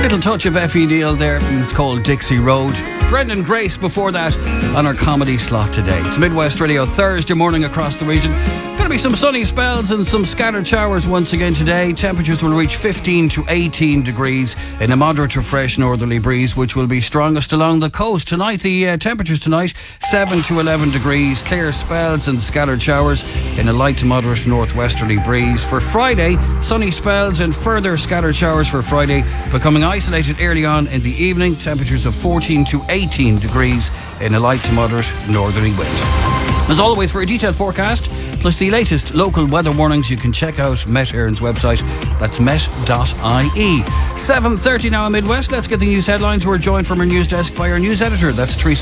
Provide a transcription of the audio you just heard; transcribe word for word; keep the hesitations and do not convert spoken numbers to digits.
little touch of Effie Neal there. It's called Dixie Road. Brendan Grace before that on our comedy slot today. It's Midwest Radio Thursday morning across the region. Going to be some sunny spells and some scattered showers once again today. Temperatures will reach fifteen to eighteen degrees in a moderate to fresh northerly breeze, which will be strongest along the coast. Tonight, the uh, temperatures tonight, seven to eleven degrees. Clear spells and scattered showers in a light to moderate northwesterly breeze. For Friday, sunny spells and further scattered showers for Friday, becoming isolated early on in the evening. Temperatures of fourteen to eighteen degrees in a light to moderate northerly wind. As always, for a detailed forecast, plus the latest local weather warnings, you can check out Met Éireann's website. That's met dot I E. seven thirty now in Midwest. Let's get the news headlines. We're joined from our news desk by our news editor. That's Teresa